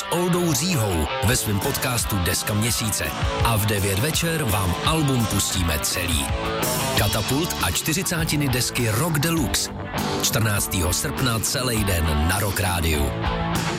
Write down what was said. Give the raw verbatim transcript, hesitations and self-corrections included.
Oldou Říhou ve svém podcastu Deska měsíce. A v devět večer vám album pustíme celý. Katapult a čtyřicátiny desky Rock Deluxe. čtrnáctého srpna celý den na Rock Rádiu.